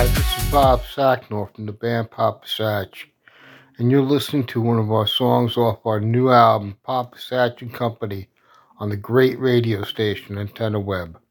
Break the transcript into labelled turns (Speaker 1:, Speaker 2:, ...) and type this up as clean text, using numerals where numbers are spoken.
Speaker 1: This is Bob Sacknor from the band Papa Satch, and you're listening to one of our songs off our new album, Papa Satch and Company, on the great radio station Antenna Web.